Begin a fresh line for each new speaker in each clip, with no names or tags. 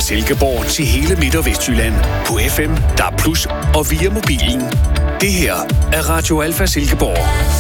Silkeborg til hele Midt- og Vestjylland på FM, DAB+ og via mobilen. Det her er Radio Alfa Silkeborg.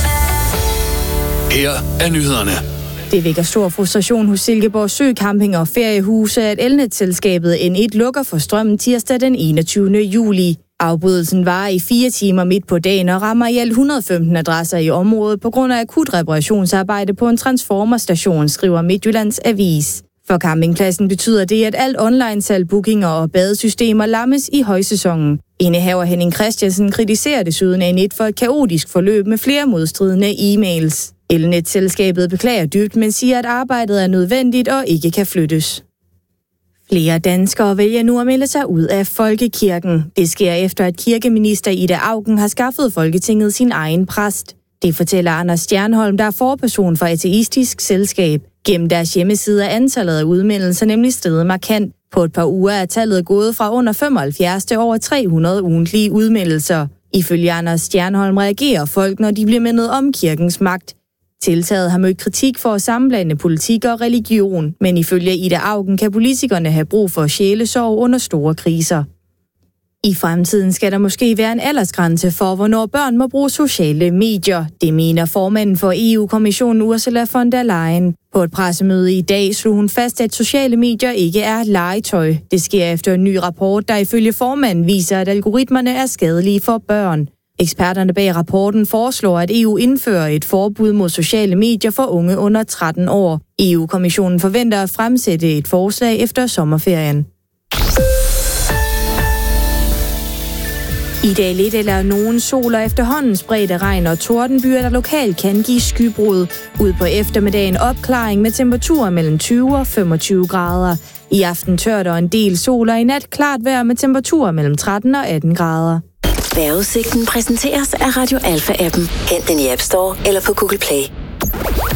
Her er nyhederne.
Det vækker stor frustration hos Silkeborg Søcamping og feriehuse, at elnetselskabet N1 lukker for strømmen tirsdag den 21. juli. Afbrydelsen varer i 4 timer midt på dagen og rammer i alt 115 adresser i området på grund af akut reparationsarbejde på en transformerstation, skriver Midtjyllands Avis. For campingpladsen betyder det, at alt online-salg, bookinger og badesystemer lammes i højsæsonen. Indehaver Henning Christiansen kritiserer desuden N1 for et kaotisk forløb med flere modstridende e-mails. Elnetselskabet beklager dybt, men siger, at arbejdet er nødvendigt og ikke kan flyttes. Flere danskere vælger nu at melde sig ud af Folkekirken. Det sker efter, at kirkeminister Ida Auken har skaffet Folketinget sin egen præst. Det fortæller Anders Stjernholm, der er forperson for Ateistisk Selskab. Gennem deres hjemmeside er antallet af udmeldelser nemlig steget markant. På et par uger er tallet gået fra under 75 til over 300 ugentlige udmeldelser. Ifølge Anders Stjernholm reagerer folk, når de bliver mindet om kirkens magt. Tiltaget har mødt kritik for at sammenblande politik og religion, men ifølge Ida Auken kan politikerne have brug for sjælesorg under store kriser. I fremtiden skal der måske være en aldersgrænse for, hvornår børn må bruge sociale medier. Det mener formanden for EU-kommissionen Ursula von der Leyen. På et pressemøde i dag slog hun fast, at sociale medier ikke er legetøj. Det sker efter en ny rapport, der ifølge formanden viser, at algoritmerne er skadelige for børn. Eksperterne bag rapporten foreslår, at EU indfører et forbud mod sociale medier for unge under 13 år. EU-kommissionen forventer at fremsætte et forslag efter sommerferien. I dag lidt eller nogen sol og efterhånden spredte regn og tordenbyer, der lokalt kan give skybrud. Ud på eftermiddagen opklaring med temperaturer mellem 20 og 25 grader. I aften tørt og en del sol, og i nat klart vejr med temperaturer mellem 13 og 18 grader.
Vejrudsigten præsenteres af Radio Alfa-appen. Hent den i App Store eller på Google Play.